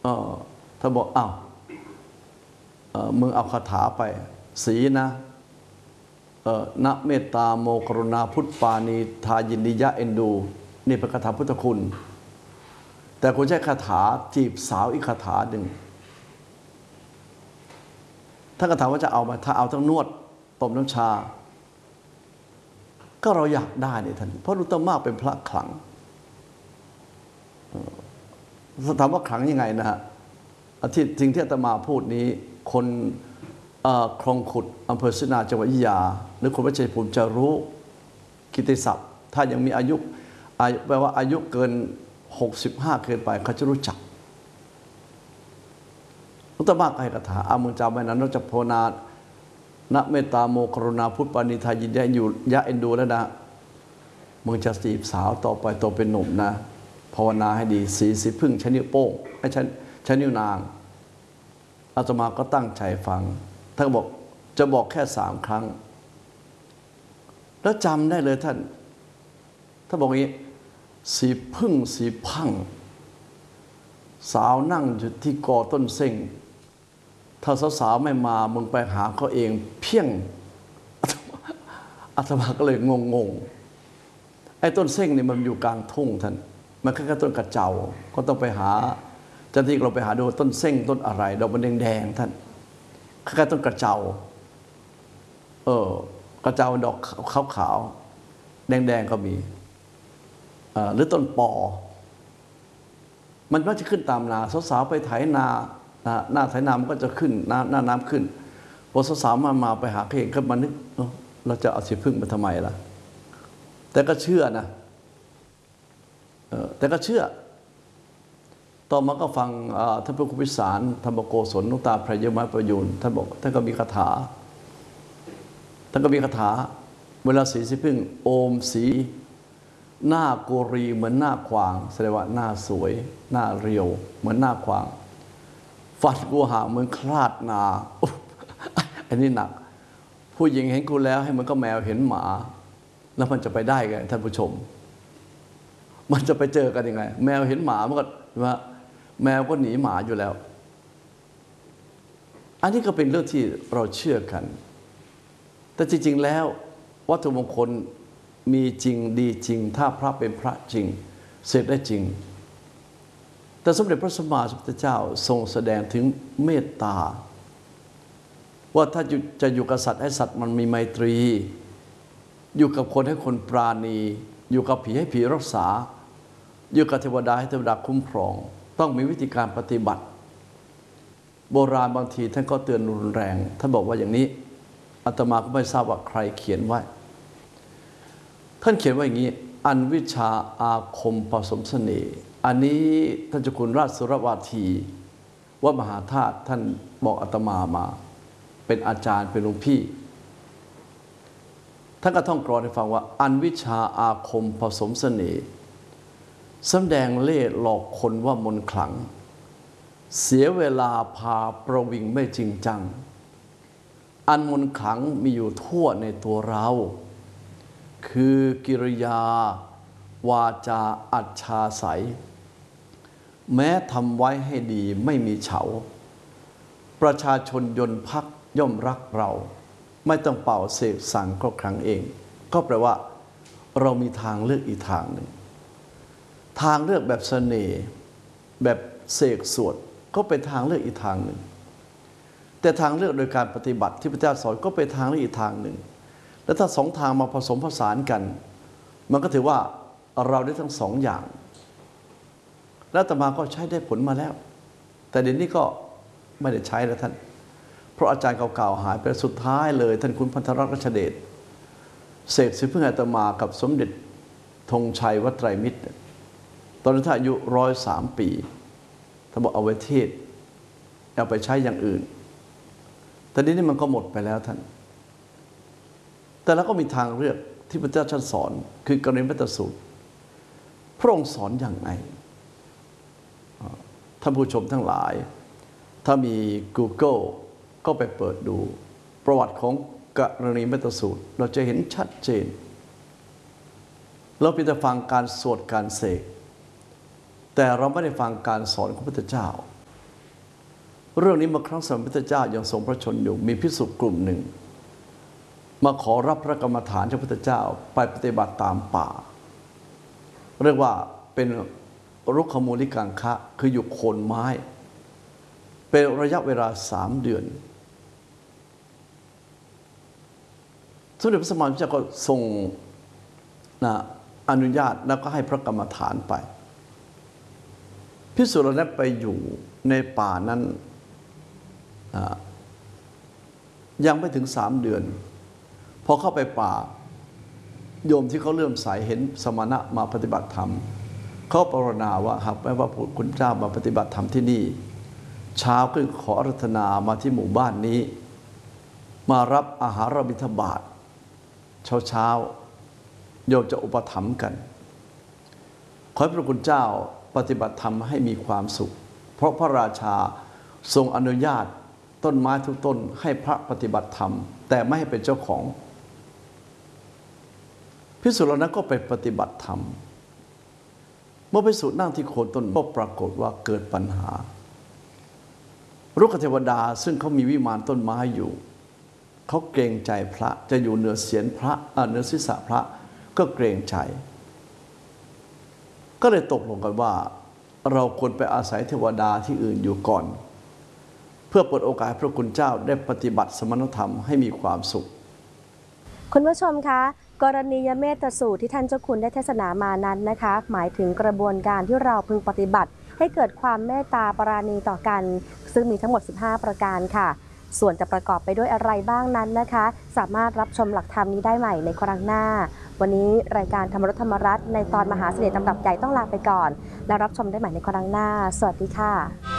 ถ้าบอกมึงเอาคาถาไปสีนะนะเมตตาโมกรุณาพุทธปานีทายินดียะเอ็นดูนี่เป็นคาถาพุทธคุณแต่คุณใช้คาถาจีบสาวอีกคาถาหนึ่งถ้าคาถาว่าจะเอามาถ้าเอาทั้งนวดต้มน้ำชาก็เราอยากได้เนี่ยท่านเพราะหลวงตามากเป็นพระขลังถามว่าขลังยังไงนะฮะที่สิ่งที่อาตมาพูดนี้คนคลองขุดอำเภอศรีนาจังหวัดอยุธยาหรือคนวัดชัยภูมิจะรู้กิตติศัพท์ถ้ายังมีอายุแปลว่าอายุเกิน65เกินไปเขาจะรู้จักหลวงตามากให้คาถามึงจำไว้นะนอกจากภาวนานะเมตตาโมกรุณาพุทธปานิทายินดีอยู่ยะเอ็นดูแล้วนะมึงจะจีบสาวต่อไปโตเป็นหนุ่มนะภาวนาให้ดีสีพึ่งใช้นิ้วโป้งให้ใช้นิ้วนางอาตมาก็ตั้งใจฟังท่านบอกจะบอกแค่3 ครั้งแล้วจำได้เลยท่านบอกอย่างนี้สีพึ่งสีพังสาวนั่งอยู่ที่กอต้นเส้งถ้าสาวไม่มามึงไปหาเขาเองเพี้ยงอาตมาก็เลยงงไอ้ต้นเส้งนี่มันอยู่กลางทุ่งท่านมันแค่ต้นกระเจ้าก็ต้องไปหาจันทีเราไปหาดูต้นเส้งต้นอะไรดอกมันแดงท่านแค่ต้นกระเจ้ากระเจ้าดอกขาวๆแดงก็มีหรือต้นปอมันก็จะขึ้นตามนาสาวๆไปไถนาหน้าไถนามันก็จะขึ้นหน้าน้ำขึ้นพอสาวๆมาไปหาเองก็มานึกเราจะเอาสีพึ่งมาทำไมล่ะแต่ก็เชื่อนะแต่ก็เชื่อต่อมาก็ฟังท่านพระครูพิสารธรรมโกศลหลวงตาพระยมประยูนท่านบอกท่านก็มีคาถาเวลาสีพึ่งโอมสีหน้าโกรีเหมือนหน้าควางแสดงว่าหน้าสวยหน้าเรียวเหมือนหน้าควางฟันกูหางเหมือนคลาดนาอันนี้หนักผู้หญิงเห็นกูแล้วให้มันก็แมวเห็นหมาแล้วมันจะไปได้ไงท่านผู้ชมมันจะไปเจอกันยังไงแมวเห็นหมามันก็ว่าแมวก็หนีหมาอยู่แล้วอันนี้ก็เป็นเรื่องที่เราเชื่อกันแต่จริงๆแล้ววัตถุมงคลมีจริงดีจริงถ้าพระเป็นพระจริงเสร็จได้จริงแต่สมเด็จพระสัมมาสัมพุทธเจ้าทรงแสดงถึงเมตตาว่าถ้าจะอยู่กับสัตว์ให้สัตว์มันมีไมตรีอยู่กับคนให้คนปราณีอยู่กับผีให้ผีรักษาอยู่กับเทวดาให้เทวดาคุ้มครองต้องมีวิธีการปฏิบัติโบราณบางทีท่านก็เตือนรุนแรงท่านบอกว่าอย่างนี้อาตมาก็ไม่ทราบว่าใครเขียนไว้ท่านเขียนว่าอย่างนี้อันวิชาอาคมผสมเสน่ห์อันนี้ท่านเจ้าคุณราชสุรวาทีวัดมหาธาตุท่านบอกอาตมามาเป็นอาจารย์เป็นหลวงพี่ท่านก็ท่องกลอนให้ฟังว่าอันวิชาอาคมผสมเสน่ห์แสดงเล่ห์หลอกคนว่ามนต์ขลังเสียเวลาพาประวิงไม่จริงจังอันมนต์ขลังมีอยู่ทั่วในตัวเราคือกิริยาวาจาอัจฉาใสแม้ทำไว้ให้ดีไม่มีเฉาประชาชนยนต์พักย่อมรักเราไม่ต้องเป่าเสกสั่งก็ครั้งเองก็แปลว่าเรามีทางเลือกอีกทางหนึ่งทางเลือกแบบเสน่ห์แบบเสกสวดก็เป็นทางเลือกอีกทางหนึ่งแต่ทางเลือกโดยการปฏิบัติที่พระเจ้าสอนก็เป็นทางเลือกอีกทางหนึ่งแล้วถ้า2 ทางมาผสมผสานกันมันก็ถือว่าเราได้ทั้ง2 อย่างแล้วอาตมาก็ใช้ได้ผลมาแล้วแต่เดี๋ยวนี้ก็ไม่ได้ใช้แล้วท่านเพราะอาจารย์เก่าๆหายไปสุดท้ายเลยท่านคุณพันธรัตน์รัชเดชเสกสิพึ่งอาตมากับสมเด็จธงชัยวัดไตรมิตรตอนนั้นท่านอายุ103 ปีท่านบอกเอาไว้เทศเอาไปใช้อย่างอื่นแต่นี้มันก็หมดไปแล้วท่านแต่เราก็มีทางเลือกที่พระเจ้าท่านสอนคือกรณีมัตตสูตรพระองค์สอนอย่างไรท่านผู้ชมทั้งหลายถ้ามี Google ก็ไปเปิดดูประวัติของกรณีมัตตสูตรเราจะเห็นชัดเจนเราเพียงแต่ฟังการสวดการเสกแต่เราไม่ได้ฟังการสอนของพระพุทธเจ้าเรื่องนี้เมื่อครั้งสมเด็จพระพุทธเจ้ายังทรงพระชนอยู่มีภิกษุกลุ่มหนึ่งมาขอรับพระกรรมฐานจากพระพุทธเจ้าไปปฏิบัติตามป่าเรียกว่าเป็นรุกขมูลิกังคะคืออยู่โคนไม้เป็นระยะเวลา3 เดือนสมเด็จพระสัมมาสัมพุทธเจ้าก็ทรงอนุญาตแล้วก็ให้พระกรรมฐานไปภิกษุเหล่านั้นไปอยู่ในป่านั้นยังไม่ถึง3 เดือนพอเข้าไปป่าโยมที่เขาเลื่อมใสเห็นสมณะมาปฏิบัติธรรมเขาปรารถนาว่าหากแม้ว่าคุณเจ้ามาปฏิบัติธรรมที่นี่เช้าขึ้นขออาราธนามาที่หมู่บ้านนี้มารับอาหารบิณฑบาตเช้าโยมจะอุปถัมภ์กันขอให้พระคุณเจ้าปฏิบัติธรรมให้มีความสุขเพราะพระราชาทรงอนุญาตต้นไม้ทุกต้นให้พระปฏิบัติธรรมแต่ไม่ให้เป็นเจ้าของภิกษุเหล่านั้นก็ไปปฏิบัติธรรมเมื่อภิกษุนั่งที่โคนต้นก็ปรากฏว่าเกิดปัญหารุกขเทวดาซึ่งเขามีวิมานต้นไม้อยู่เขาเกรงใจพระจะอยู่เหนือเศียรพระเหนือศีรษะพระก็เกรงใจก็เลยตกลงกันว่าเราควรไปอาศัยเทวดาที่อื่นอยู่ก่อนเพื่อเปิดโอกาสให้พระคุณเจ้าได้ปฏิบัติสมณธรรมให้มีความสุขคุณผู้ชมคะกรณียเมตสูตรที่ท่านเจ้าคุณได้เทศนามานั้นนะคะหมายถึงกระบวนการที่เราพึงปฏิบัติให้เกิดความเมตตาปราณีต่อกันซึ่งมีทั้งหมด15ประการค่ะส่วนจะประกอบไปด้วยอะไรบ้างนั้นนะคะสามารถรับชมหลักธรรมนี้ได้ใหม่ในครั้งหน้าวันนี้รายการธรรมรสธรรมรัตน์ในตอนมหาเสน่ห์ตำรับใหญ่ต้องลาไปก่อนแล้วรับชมได้ใหม่ในครั้งหน้าสวัสดีค่ะ